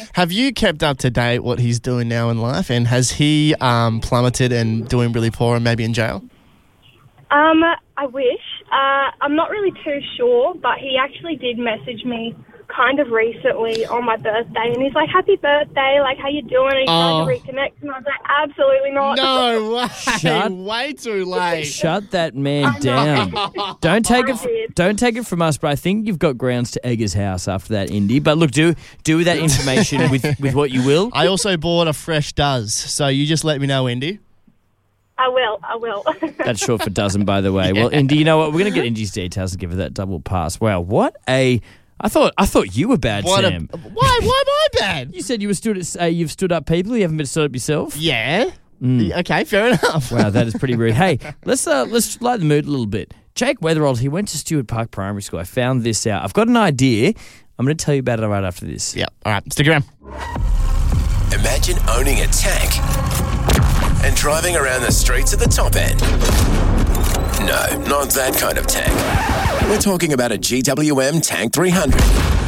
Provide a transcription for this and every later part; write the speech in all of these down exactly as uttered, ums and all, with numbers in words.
Have you kept up to date what he's doing now in life, and has he um, plummeted and doing really poor and maybe in jail? Um, I wish. Uh, I'm not really too sure, but he actually did message me kind of recently on my birthday, and he's like, happy birthday, like, how you doing? And he's Oh. trying to reconnect, and I was like, absolutely not. No way. Shut- Way too late. Shut that man down. Don't take it. did. Don't take it from us, but I think you've got grounds to egg his house after that, Indy. But look, do do with that information with with what you will. I also bought a fresh does, so you just let me know, Indy. I will, I will. That's short for dozen, by the way. Well, Indy, you know what? We're going to get Indy's details and give her that double pass. Wow, what a... I thought I thought you were bad, What Sam. A, why? Why am I bad? You said you were stood at, uh, you've stood up people. You haven't been stood up yourself. Yeah. Okay, fair enough. Wow, that is pretty rude. Hey, let's uh, let's light the mood a little bit. Jake Weatherald, he went to Stewart Park Primary School. I found this out. I've got an idea. I'm going to tell you about it right after this. Yeah. All right. Stick around. Imagine owning a tank and driving around the streets at the top end. No, not that kind of tank. We're talking about a G W M Tank three hundred.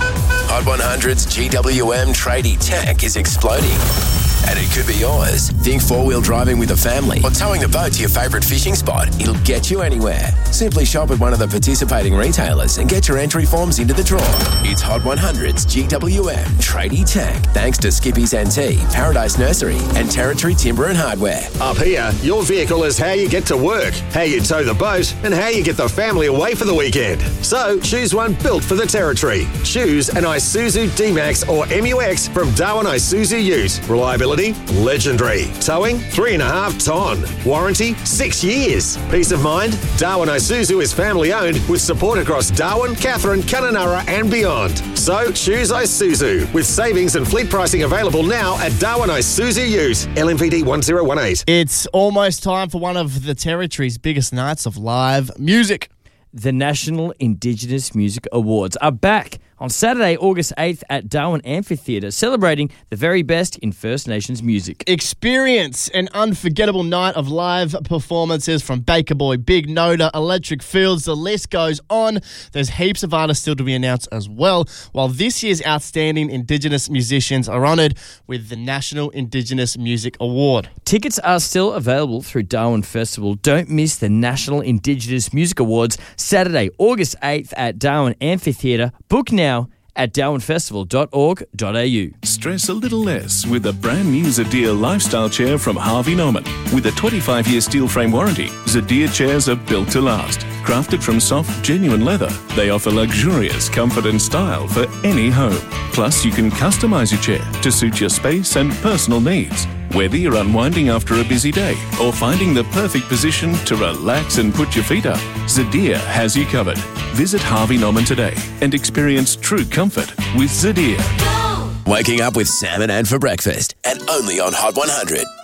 Hot one hundred's G W M tradie tank is exploding. And it could be yours. Think four-wheel driving with a family or towing the boat to your favourite fishing spot. It'll get you anywhere. Simply shop at one of the participating retailers and get your entry forms into the draw. It's Hot one hundred's G W M Tradie Tank, thanks to Skippy's N T, Paradise Nursery and Territory Timber and Hardware. Up here, your vehicle is how you get to work, how you tow the boat, and how you get the family away for the weekend. So, choose one built for the Territory. Choose an Isuzu D-Max or M U X from Darwin Isuzu Ute. Reliability, legendary. Towing, three and a half ton. Warranty, six years. Peace of mind, Darwin Isuzu is family owned with support across Darwin, Katherine, Kununurra and beyond. So choose Isuzu with savings and fleet pricing available now at Darwin Isuzu Ute. L M V D one zero one eight. It's almost time for one of the Territory's biggest nights of live music. The National Indigenous Music Awards are back on Saturday, August eighth at Darwin Amphitheatre, celebrating the very best in First Nations music. Experience an unforgettable night of live performances from Baker Boy, Big Noda, Electric Fields, the list goes on. There's heaps of artists still to be announced as well, while this year's outstanding Indigenous musicians are honoured with the National Indigenous Music Award. Tickets are still available through Darwin Festival. Don't miss the National Indigenous Music Awards, Saturday, August eighth at Darwin Amphitheatre. Book now at darwin festival dot org dot a u. Stress a little less with a brand new Zadir lifestyle chair from Harvey Norman. With a twenty-five year steel frame warranty, Zadir chairs are built to last. Crafted from soft, genuine leather, they offer luxurious comfort and style for any home. Plus, you can customise your chair to suit your space and personal needs. Whether you're unwinding after a busy day or finding the perfect position to relax and put your feet up, Zadir has you covered. Visit Harvey Norman today and experience true comfort with Zadir. Waking up with Sam and Ann for breakfast and only on Hot one hundred.